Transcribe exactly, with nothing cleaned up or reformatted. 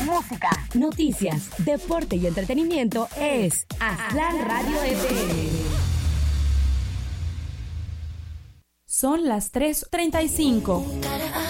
música, noticias, deporte y entretenimiento es Aztlán Radio F M. Son las tres treinta y cinco.